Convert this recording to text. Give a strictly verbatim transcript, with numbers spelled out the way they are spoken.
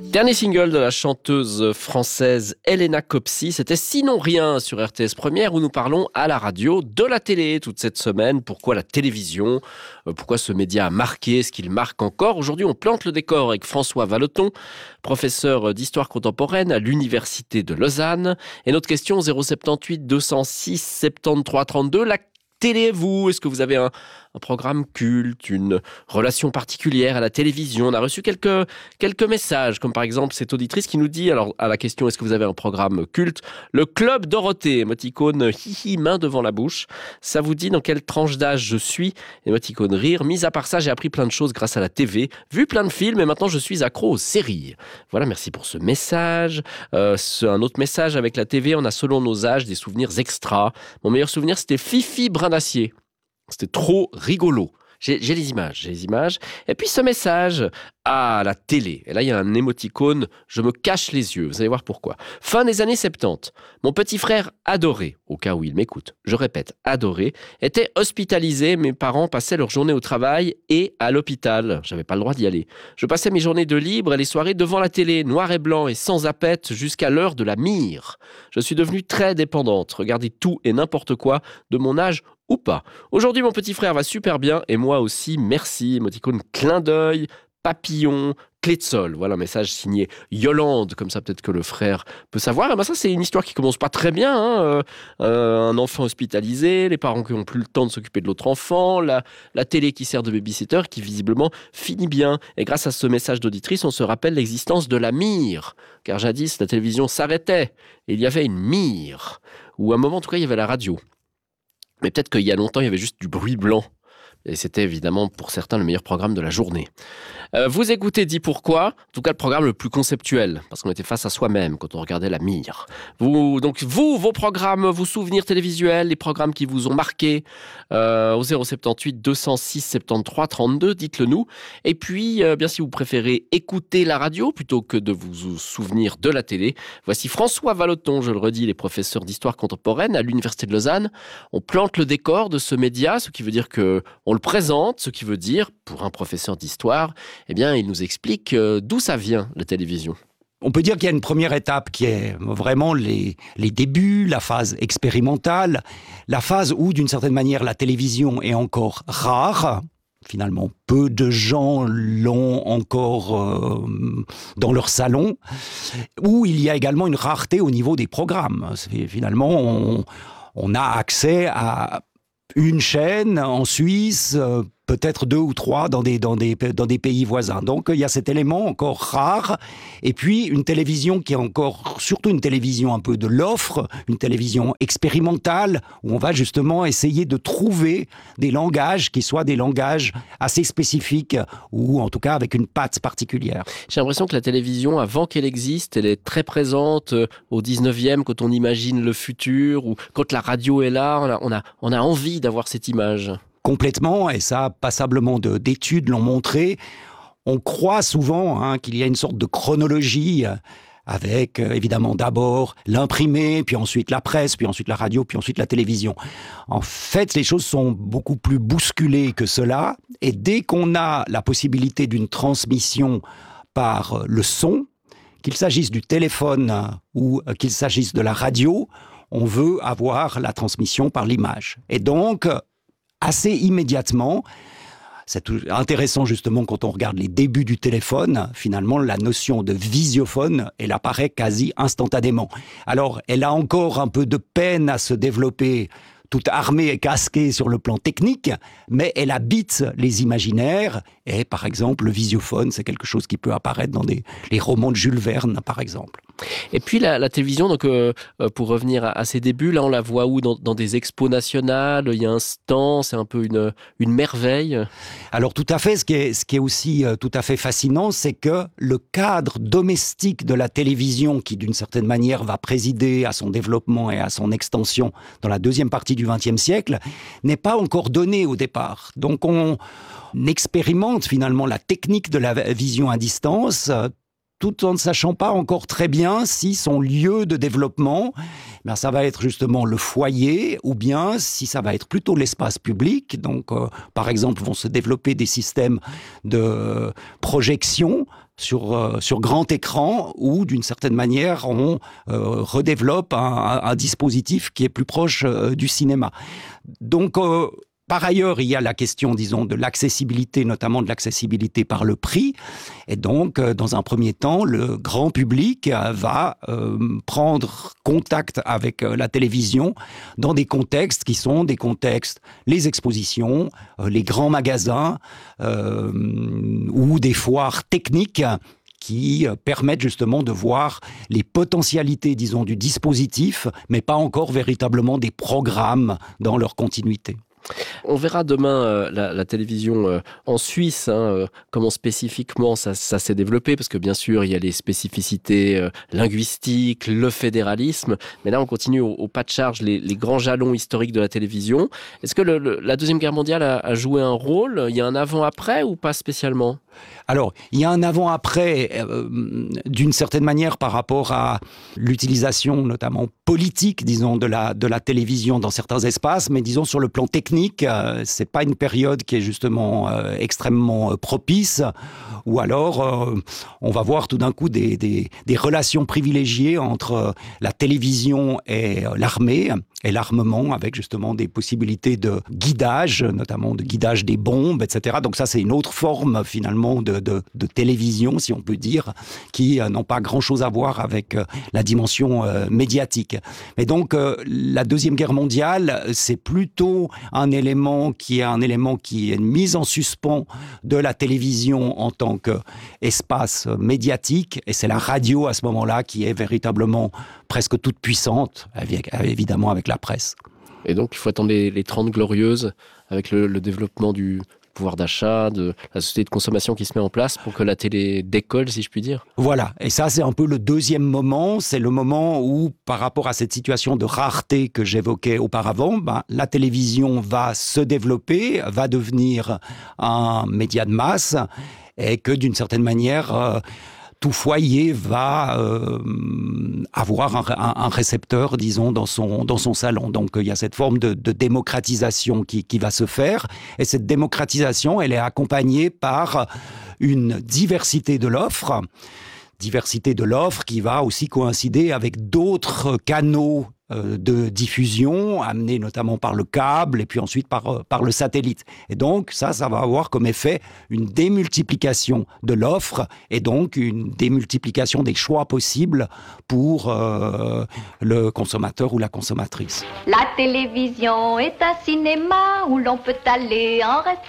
Dernier single de la chanteuse française Elena Copsi, c'était Sinon Rien sur R T S Première où nous parlons à la radio de la télé toute cette semaine. Pourquoi la télévision ? Pourquoi ce média a marqué ce qu'il marque encore ? Aujourd'hui, on plante le décor avec François Vallotton, professeur d'histoire contemporaine à l'Université de Lausanne. Et notre question zéro sept huit deux zéro six soixante-treize trente-deux, la télé, vous, est-ce que vous avez un, un programme culte, une relation particulière à la télévision ? On a reçu quelques, quelques messages, comme par exemple cette auditrice qui nous dit, alors à la question est-ce que vous avez un programme culte ? Le Club Dorothée, émoticône hihi, main devant la bouche. Ça vous dit dans quelle tranche d'âge je suis ? Émoticône rire. Mis à part ça, j'ai appris plein de choses grâce à la T V, vu plein de films et maintenant je suis accro aux séries. Voilà, merci pour ce message. Euh, c'est un autre message avec la T V, on a selon nos âges des souvenirs extra. Mon meilleur souvenir, c'était Fifi Brin d'Acier. C'était trop rigolo. J'ai, j'ai les images, j'ai les images. Et puis ce message à la télé. Et là, il y a un émoticône, je me cache les yeux. Vous allez voir pourquoi. Fin des années soixante-dix, mon petit frère adoré, au cas où il m'écoute, je répète, adoré, était hospitalisé. Mes parents passaient leur journée au travail et à l'hôpital. J'avais pas le droit d'y aller. Je passais mes journées de libre et les soirées devant la télé, noir et blanc et sans appète, jusqu'à l'heure de la mire. Je suis devenue très dépendante. Regardez tout et n'importe quoi de mon âge ou pas. Aujourd'hui, mon petit frère va super bien et moi aussi, merci. Émoticône clin d'œil, papillon, clé de sol. Voilà un message signé Yolande, comme ça peut-être que le frère peut savoir. Et ben ça, c'est une histoire qui commence pas très bien. Hein. Euh, un enfant hospitalisé, les parents qui n'ont plus le temps de s'occuper de l'autre enfant, la, la télé qui sert de babysitter, qui visiblement finit bien. Et grâce à ce message d'auditrice, on se rappelle l'existence de la mire. Car jadis, la télévision s'arrêtait et il y avait une mire. Ou à un moment, en tout cas, il y avait la radio. Mais peut-être qu'il y a longtemps, il y avait juste du bruit blanc. Et c'était évidemment pour certains le meilleur programme de la journée. Euh, vous écoutez Dis Pourquoi, en tout cas le programme le plus conceptuel, parce qu'on était face à soi-même quand on regardait la mire. Vous, donc vous, vos programmes, vos souvenirs télévisuels, les programmes qui vous ont marqué, euh, au zéro sept huit deux zéro six soixante-treize trente-deux, dites-le nous. Et puis, euh, bien si vous préférez écouter la radio plutôt que de vous souvenir de la télé, voici François Vallotton, je le redis, il est professeur d'histoire contemporaine à l'Université de Lausanne. On plante le décor de ce média, ce qui veut dire que on le présente, ce qui veut dire, pour un professeur d'histoire, eh bien, il nous explique euh, d'où ça vient, la télévision. On peut dire qu'il y a une première étape qui est vraiment les, les débuts, la phase expérimentale, la phase où, d'une certaine manière, la télévision est encore rare. Finalement, peu de gens l'ont encore euh, dans leur salon, où il y a également une rareté au niveau des programmes. C'est, finalement, on, on a accès à une chaîne en Suisse, euh, peut-être deux ou trois dans des, dans, des, dans des pays voisins. Donc il y a cet élément encore rare. Et puis une télévision qui est encore, surtout une télévision un peu de l'offre, une télévision expérimentale, où on va justement essayer de trouver des langages qui soient des langages assez spécifiques, ou en tout cas avec une patte particulière. J'ai l'impression que la télévision, avant qu'elle existe, elle est très présente au dix-neuvième, quand on imagine le futur, ou quand la radio est là, on a, on a, on a envie d'avoir cette image. Complètement, et ça, passablement de, d'études l'ont montré. On croit souvent hein, qu'il y a une sorte de chronologie avec, euh, évidemment, d'abord l'imprimé, puis ensuite la presse, puis ensuite la radio, puis ensuite la télévision. En fait, les choses sont beaucoup plus bousculées que cela, et dès qu'on a la possibilité d'une transmission par le son, qu'il s'agisse du téléphone ou qu'il s'agisse de la radio, on veut avoir la transmission par l'image. Et donc, assez immédiatement, c'est intéressant justement quand on regarde les débuts du téléphone, finalement la notion de visiophone, elle apparaît quasi instantanément. Alors, elle a encore un peu de peine à se développer toute armée et casquée sur le plan technique, mais elle habite les imaginaires. Et par exemple, le visiophone, c'est quelque chose qui peut apparaître dans des, les romans de Jules Verne, par exemple. Et puis la, la télévision, donc euh, pour revenir à, à ses débuts, là on la voit où dans, dans des expos nationales, il y a un stand, c'est un peu une, une merveille. Alors tout à fait, ce qui est, ce qui est aussi euh, tout à fait fascinant, c'est que le cadre domestique de la télévision, qui d'une certaine manière va présider à son développement et à son extension dans la deuxième partie du vingtième siècle, n'est pas encore donné au départ. Donc on expérimente finalement la technique de la vision à distance tout en ne sachant pas encore très bien si son lieu de développement, ben ça va être justement le foyer ou bien si ça va être plutôt l'espace public. Donc, euh, par exemple, vont se développer des systèmes de projection sur, euh, sur grand écran où, d'une certaine manière, on euh, redéveloppe un, un, un dispositif qui est plus proche euh, du cinéma. Donc, euh, par ailleurs, il y a la question, disons, de l'accessibilité, notamment de l'accessibilité par le prix. Et donc, dans un premier temps, le grand public va euh, prendre contact avec la télévision dans des contextes qui sont des contextes, les expositions, euh, les grands magasins euh, ou des foires techniques qui permettent justement de voir les potentialités, disons, du dispositif, mais pas encore véritablement des programmes dans leur continuité. On verra demain euh, la, la télévision euh, en Suisse, hein, euh, comment spécifiquement ça, ça s'est développé, parce que bien sûr, il y a les spécificités euh, linguistiques, le fédéralisme, mais là, on continue au, au pas de charge les, les grands jalons historiques de la télévision. Est-ce que le, le, la Deuxième Guerre mondiale a, a joué un rôle ? Il y a un avant-après ou pas spécialement ? Alors, il y a un avant-après, euh, d'une certaine manière, par rapport à l'utilisation, notamment politique, disons, de la, de la télévision dans certains espaces, mais disons, sur le plan technique, euh, c'est pas une période qui est justement euh, extrêmement euh, propice, ou alors, euh, on va voir tout d'un coup des, des, des relations privilégiées entre euh, la télévision et euh, l'armée, et l'armement, avec justement des possibilités de guidage, notamment de guidage des bombes, et cetera. Donc ça, c'est une autre forme, finalement, de, de, de télévision, si on peut dire, qui euh, n'ont pas grand-chose à voir avec euh, la dimension euh, médiatique. Mais donc, euh, la Deuxième Guerre mondiale, c'est plutôt un élément qui est un élément qui est une mise en suspens de la télévision en tant qu'espace médiatique, et c'est la radio, à ce moment-là, qui est véritablement presque toute puissante, avec, évidemment avec la presse. Et donc, il faut attendre les, les trente glorieuses, avec le, le développement du pouvoir d'achat, de la société de consommation qui se met en place pour que la télé décolle, si je puis dire. Voilà, et ça c'est un peu le deuxième moment, c'est le moment où, par rapport à cette situation de rareté que j'évoquais auparavant, ben, la télévision va se développer, va devenir un média de masse, et que d'une certaine manière, euh, tout foyer va euh, avoir un, un, un récepteur, disons, dans son, dans son salon. Donc, il y a cette forme de, de démocratisation qui, qui va se faire. Et cette démocratisation, elle est accompagnée par une diversité de l'offre. Diversité de l'offre qui va aussi coïncider avec d'autres canaux euh, de diffusion, amenés notamment par le câble et puis ensuite par, euh, par le satellite. Et donc, ça, ça va avoir comme effet une démultiplication de l'offre et donc une démultiplication des choix possibles pour euh, le consommateur ou la consommatrice. La télévision est un cinéma où l'on peut aller en restaurant.